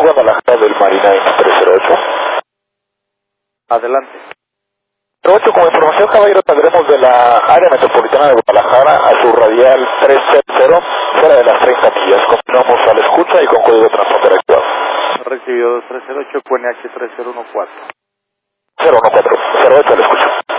Guadalajara del Marina 308. Adelante. 08, como información, caballero, tendremos de la área metropolitana de Guadalajara a su radial 300, fuera de las 30 millas. Continuamos a la escucha y con código de transporte actuado. Recibido 2308, QNH 3014. 014, 08 a la escucha.